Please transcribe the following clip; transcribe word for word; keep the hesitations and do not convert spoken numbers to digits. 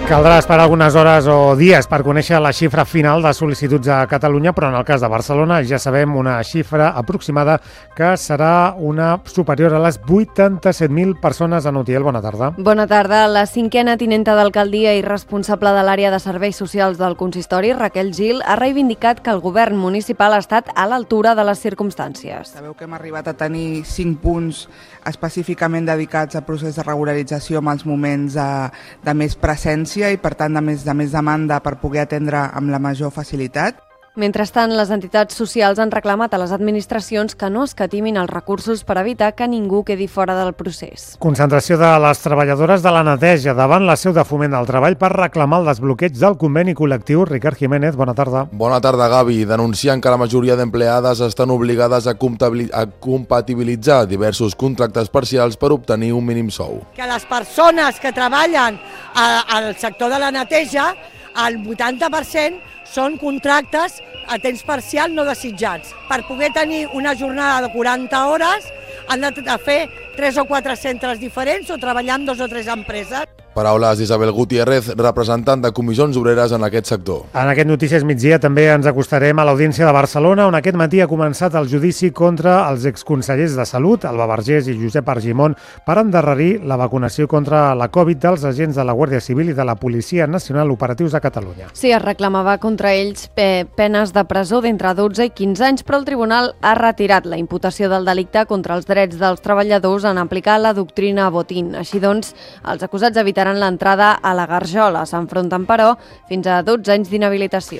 Caldrà esperar algunes hores o dies per conèixer la xifra final de sol·licituds a Catalunya, però en el cas de Barcelona ja sabem una xifra aproximada que serà una superior a les vuitanta-set mil persones. En Utiel, bona tarda. Bona tarda. La cinquena tinenta d'alcaldia i responsable de l'àrea de serveis socials del consistori, Raquel Gil, ha reivindicat que el govern municipal ha estat a l'altura de les circumstàncies. Sabeu que hem arribat a tenir cinc punts específicament dedicats al procés de regularització amb els moments de, de més presència i per tant de més, de més demanda per poder atendre amb la major facilitat. Mentrestant, les entitats socials han reclamat a les administracions que no escatimin els recursos per evitar que ningú quedi fora del procés. Concentració de les treballadores de la neteja davant la seu de Foment del Treball per reclamar el desbloqueig del conveni col·lectiu. Ricard Jiménez, bona tarda. Bona tarda, Gavi. Denunciant que la majoria d'empleades estan obligades a compatibilitzar diversos contractes parcials per obtenir un mínim sou. Que les persones que treballen al sector de la neteja, el vuitanta per cent són contractes a temps parcial no desitjats. Per poder tenir una jornada de quaranta hores han de fer tres o quatre centres diferents o treballar amb dos o tres empreses. Paraules d'Isabel Gutiérrez, representant de comissions obreres en aquest sector. En aquest Notícies Migdia també ens acostarem a l'Audiència de Barcelona, on aquest matí ha començat el judici contra els exconsellers de Salut, Alba Vergés i Josep Argimon, per endarrerir la vacunació contra la Covid dels agents de la Guàrdia Civil i de la Policia Nacional Operatius de Catalunya. Sí, es reclamava contra ells penes de presó d'entre dotze i quinze anys, però el tribunal ha retirat la imputació del delicte contra els drets dels treballadors en aplicar la doctrina Botín. Així doncs, els acusats evitaran l'entrada a la Garjola. S'enfronten, però, fins a dotze anys d'inhabilitació.